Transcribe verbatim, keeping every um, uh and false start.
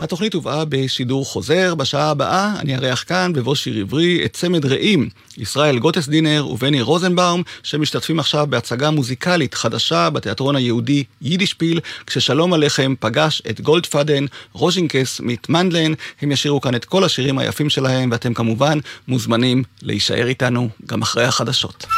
התוכנית הובאה בשידור חוזר. בשעה הבאה אני ארח כאן בבוא שיר עברי את צמד רעים, ישראל גוטס דינר ובני רוזנבאום, שמשתתפים עכשיו בהצגה מוזיקלית חדשה בתיאטרון היהודי יידישפיל, כששלום עליכם פגש את גולדפדן רוז'ינקס מתמנדלן. הם ישירו כאן את כל השירים היפים שלהם, ואתם כמובן מוזמנים להישאר איתנו גם אחרי החדשות.